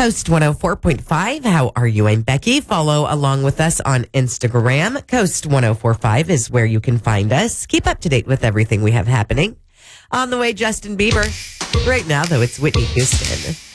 Coast 104.5. How are you? I'm Becky. Follow along with us on Instagram. Coast 1045 is where you can find us. Keep up to date with everything we have happening. On the way, Justin Bieber. Right now, though, it's Whitney Houston.